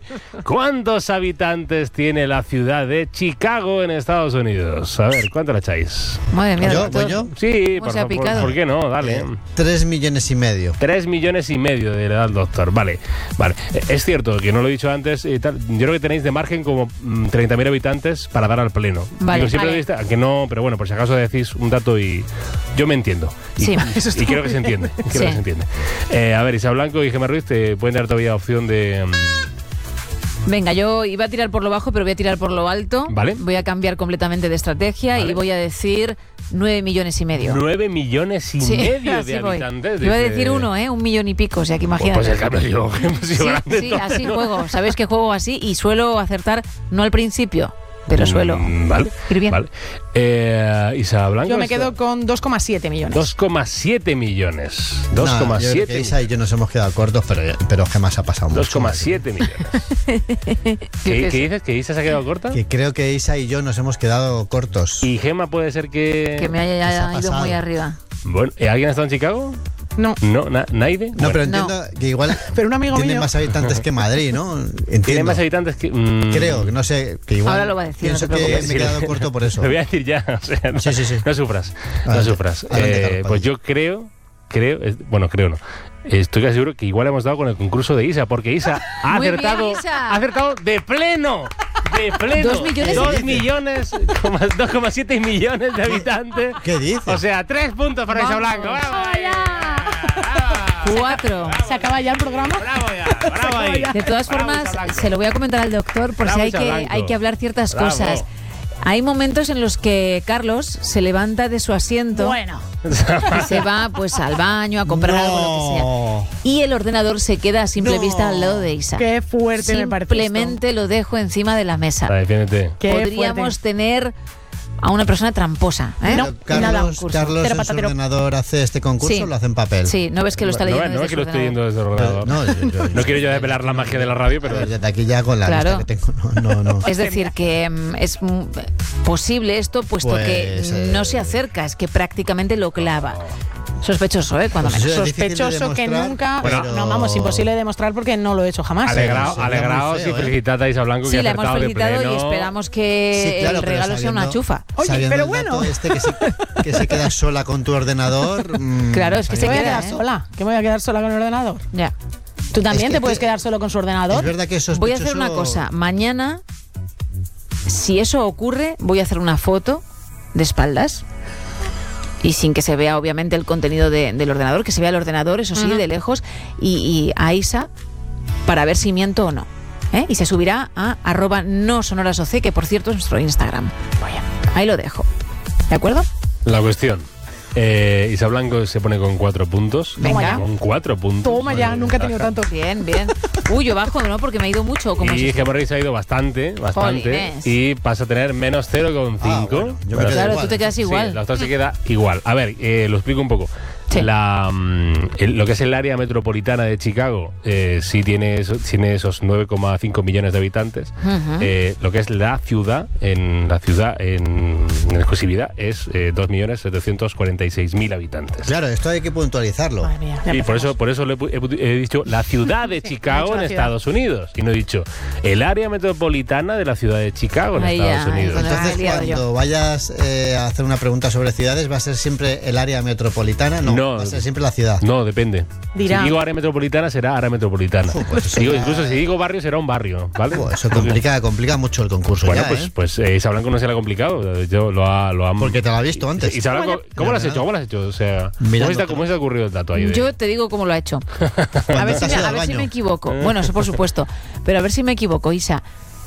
¿Cuántos habitantes tiene la ciudad de Chicago en Estados Unidos? A ver, ¿cuánto la echáis? Madre mía, ¿Voy yo? Sí, ¿Por qué no? Dale. 3,5 millones. 3,5 millones le da el doctor. Vale. Es cierto que no lo he dicho antes. Yo creo que tenéis de margen como 30.000 habitantes para dar al pleno. Vale, que no, pero bueno, por si acaso decís un dato y yo me entiendo. Sí. Y creo que se entiende. A ver, Isa Blanco y Gemma Ruiz te pueden dar todavía opción de... Venga, yo iba a tirar por lo bajo, pero voy a tirar por lo alto. Vale. Voy a cambiar completamente de estrategia y voy a decir 9,5 millones. 9,5 millones de habitantes. Iba a decir 1 millón y pico, o sea que imagínate. Pues el cambio yo. Sí, así juego. Sabéis que juego así y suelo acertar, no al principio, pero suelo ir bien. Vale. Isa Blanco. Yo me quedo con 2,7 millones. 2,7 millones. Yo creo que Isa y yo nos hemos quedado cortos, pero Gemma se ha pasado mucho. 2,7 millones. ¿Qué dices? ¿Que Isa se ha quedado corta? Que creo que Isa y yo nos hemos quedado cortos. ¿Y Gemma puede ser que me haya ido muy arriba? Bueno, ¿alguien ha estado en Chicago? No. ¿Naide? No, pero entiendo que igual pero un amigo tiene mío más habitantes que Madrid, ¿no? Entiendo. Tiene más habitantes que... Creo, que no sé, que igual... Ahora lo va a decir, pienso no te que preocupes. me he quedado corto por eso. Lo voy a decir ya. O sea, Sí. No sufras. Adelante, Carlos, Pues yo creo no. Estoy casi seguro que igual hemos dado con el concurso de Isa, porque Isa ha Muy bien, acertado, Isa. ha acertado de pleno. 2,7 millones de habitantes. ¿Qué dices? O sea, 3 puntos para Isa Vamos. Blanco. ¡Bravo! 4. ¿Se acaba ya el programa? Bravo ahí. De todas formas, Isa Blanco. se lo voy a comentar al doctor por Bravo, si Isa Blanco. hay que hablar ciertas Bravo. cosas. Hay momentos en los que Carlos se levanta de su asiento Bueno. y se va pues al baño a comprar algo, lo que sea. Y el ordenador se queda a simple vista al lado de Isa. Qué fuerte me parece. Simplemente lo dejo encima de la mesa. Defiéndete. Qué Podríamos fuerte. tener a una persona tramposa, ¿eh? No. nada, un curso. Carlos Tero en su patatero. ordenador hace este concurso, Sí. lo hace en papel. Sí, no ves que lo está leyendo No desde es que su lo estoy leyendo ordenador. desde el ordenador. No quiero yo desvelar la magia de la radio, pero... Desde aquí ya con la Claro. lista que tengo. No. Es decir, que es posible esto, puesto Pues, que no se acerca, es que prácticamente lo clava. Sospechoso, cuando Pues menos. eso es difícil de Sospechoso que demostrar, nunca... pero- No, vamos, imposible de demostrar porque no lo he hecho jamás. Alegraos muy feo, y felicitad a Isa Blanco, que Sí, ha la hemos acertado de felicitado pleno. y esperamos que Sí, claro, el pero regalo sea una sabiendo- chufa. Oye, sabiendo pero el bueno. dato que se queda sola con tu ordenador. Claro, es que ¿Qué se me voy a queda, quedar sola? ¿Qué me voy a quedar sola con el ordenador? Ya. ¿Tú también Es que- te puedes quedar solo con su Es ordenador? verdad que eso es Voy a hacer una cosa. Mañana, si eso ocurre, voy a hacer una foto de espaldas. Y sin que se vea, obviamente, el contenido del ordenador, que se vea el ordenador, eso sí, de lejos, y a Isa, para ver si miento o no. Y se subirá a @nosonorasoc, que por cierto es nuestro Instagram. Ahí lo dejo. ¿De acuerdo? La cuestión. Isa Blanco se pone con 4 puntos. Venga. Con 4 puntos. Toma ya, nunca he tenido tanto. Bien, bien. Uy, yo bajo, ¿no? Porque me ha ido mucho. Como Y si- Gemma Ruiz ha ido bastante. Jolines. Y pasa a tener menos 0,5. Bueno, yo me quedo Claro, igual. tú te quedas igual. Sí, la otra se queda igual. A ver, lo explico un poco. Sí. Lo que es el área metropolitana de Chicago sí tiene esos 9,5 millones de habitantes. Lo que es la ciudad en exclusividad es 2.746.000 habitantes. Claro, esto hay que puntualizarlo. Madre mía, ya Y empezamos. por eso he dicho la ciudad de Chicago he en dicho la ciudad. Estados Unidos. Y no he dicho el área metropolitana de la ciudad de Chicago en Ahí Estados ya, Unidos. ahí es Entonces, he liado cuando vayas a hacer una pregunta sobre ciudades, ¿va a ser siempre el área metropolitana? No. Va a ser siempre la ciudad. No, depende. Dirá. Si digo área metropolitana, será área metropolitana. Pues eso ya- Incluso si digo barrio, será un barrio, ¿vale? Eso complica mucho el concurso. Bueno, ya, pues Isa Blanco no se le ha complicado. Yo lo ha Porque te lo ha visto antes. Isa Blanco, ¿cómo lo has hecho? O sea, Mirando ¿cómo se te ha ocurrido el dato ahí? Yo te digo cómo lo ha hecho. A ver, te has ido al si baño. me equivoco. Bueno, eso por supuesto. Pero a ver si me equivoco, Isa.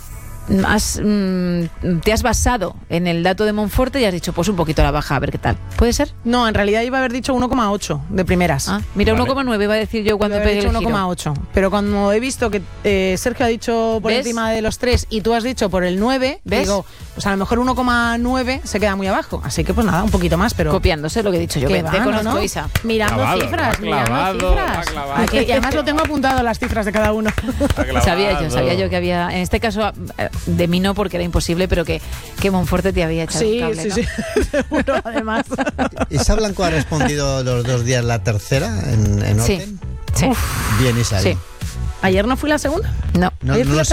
Te has basado en el dato de Monforte y has dicho, pues un poquito a la baja, a ver qué tal. ¿Puede ser? No, en realidad iba a haber dicho 1,8 de primeras. Mira, Vale. 1,9 iba a decir yo cuando Iba a haber pegué dicho el giro. 1,8. Pero cuando he visto que Sergio ha dicho por ¿Ves? encima de los 3 y tú has dicho por el 9, ¿Ves? digo, pues a lo mejor 1,9 se queda muy abajo. Así que pues nada, un poquito más, pero... Copiándose lo que he dicho yo. ¿Qué Ven, te va, conozco, no? Isa. Mirando Clavado, cifras, lo ha clavado, mirando cifras. lo ha clavado. Y además lo tengo apuntado las cifras de cada uno. Sabía yo que había... En este caso, de mí no, porque era imposible, pero que Monforte te había echado Sí, un cable, sí, ¿no? sí, seguro, además. ¿Isa Blanco ha respondido los 2 días la tercera en Sí, orden? sí. Bien, Isa. Sí. ¿Ayer no fui la segunda? No. No, Ayer no fui lo la